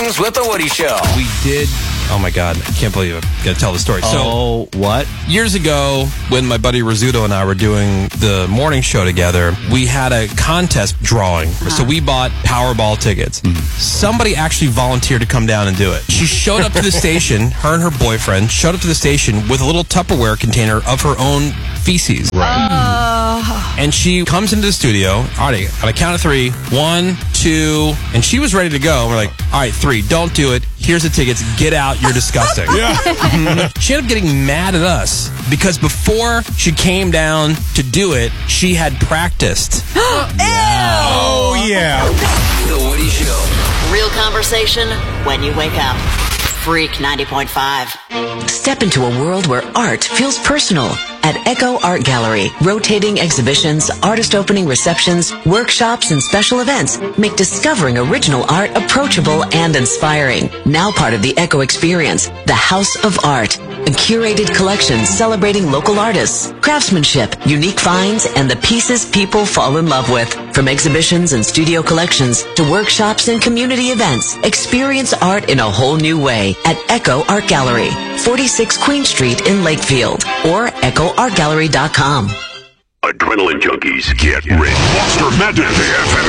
Mornings with the Woody Show. We did. Oh my God, I can't believe it. Gotta tell the story. So, what? Years ago, when my buddy Rizzuto and I were doing the morning show together, we had a contest drawing. So we bought Powerball tickets. Somebody actually volunteered to come down and do it. She showed up to the station, her and her boyfriend showed up to the station with a little Tupperware container of her own feces. And she comes into the studio. All right, on a count of 3, 1, 2, and she was ready to go. We're like, all right, 3, don't do it. Here's the tickets. Get out. You're disgusting. She ended up getting mad at us because before she came down to do it, she had practiced. Oh, yeah. The Woody Show. Real conversation when you wake up. Freak 90.5. Step into a world where art feels personal. At Echo Art Gallery, rotating exhibitions, artist opening receptions, workshops, and special events make discovering original art approachable and inspiring. Now part of the Echo experience, the House of Art. A curated collection celebrating local artists, craftsmanship, unique finds, and the pieces people fall in love with. From exhibitions and studio collections to workshops and community events, experience art in a whole new way at Echo Art Gallery, 46 Queen Street in Lakefield, or EchoArtGallery.com. Adrenaline junkies, get ready. Monster Madness.